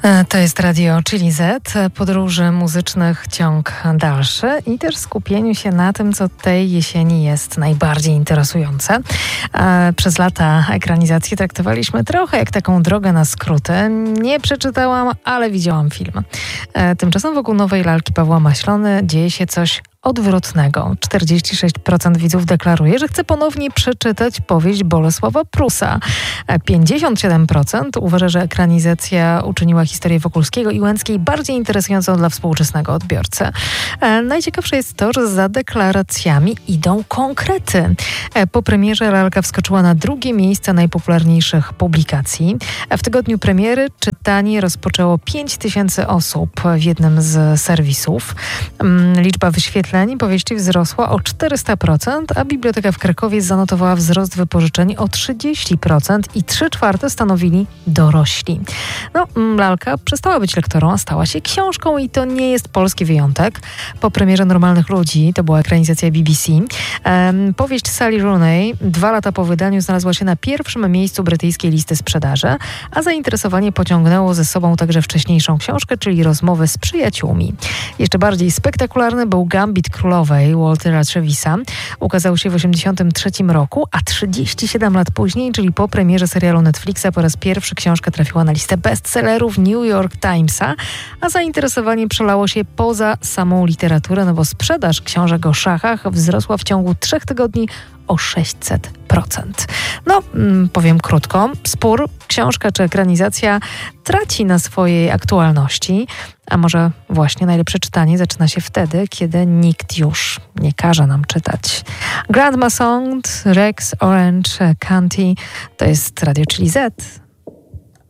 To jest Radio Chili Z, podróży muzycznych ciąg dalszy i też skupieniu się na tym, co tej jesieni jest najbardziej interesujące. Przez lata ekranizację traktowaliśmy trochę jak taką drogę na skróty. Nie przeczytałam, ale widziałam film. Tymczasem wokół nowej lalki Pawła Maślony dzieje się coś odwrotnego. 46% widzów deklaruje, że chce ponownie przeczytać powieść Bolesława Prusa. 57% uważa, że ekranizacja uczyniła historię Wokulskiego i Łęckiej bardziej interesującą dla współczesnego odbiorcy. Najciekawsze jest to, że za deklaracjami idą konkrety. Po premierze lalka wskoczyła na drugie miejsce najpopularniejszych publikacji. W tygodniu premiery czytanie rozpoczęło 5000 osób w jednym z serwisów. Liczba wyświetleń powieści wzrosła o 400%, a Biblioteka w Krakowie zanotowała wzrost wypożyczeń o 30% i 3/4 stanowili dorośli. Lalka przestała być lekturą, a stała się książką i to nie jest polski wyjątek. Po premierze Normalnych Ludzi, to była ekranizacja BBC, powieść Sally Rooney 2 lata po wydaniu znalazła się na pierwszym miejscu brytyjskiej listy sprzedaży, a zainteresowanie pociągnęło ze sobą także wcześniejszą książkę, czyli Rozmowy z przyjaciółmi. Jeszcze bardziej spektakularny był Gambit Królowej Waltera Travisa. Ukazał się w 1983 roku, a 37 lat później, czyli po premierze serialu Netflixa, po raz pierwszy książka trafiła na listę bestsellerów New York Timesa, a zainteresowanie przelało się poza samą literaturę, bo sprzedaż książek o szachach wzrosła w ciągu 3 tygodni o 600%. Powiem krótko, spór, książka czy ekranizacja traci na swojej aktualności, a może właśnie najlepsze czytanie zaczyna się wtedy, kiedy nikt już nie każe nam czytać. Grandma Song, Rex Orange County, to jest Radio Chili Z.